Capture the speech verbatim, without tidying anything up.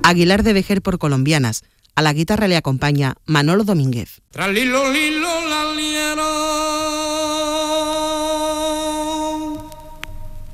Aguilar de Vejer por Colombianas. A la guitarra le acompaña Manolo Domínguez. Tras lilo, lilo, la liero.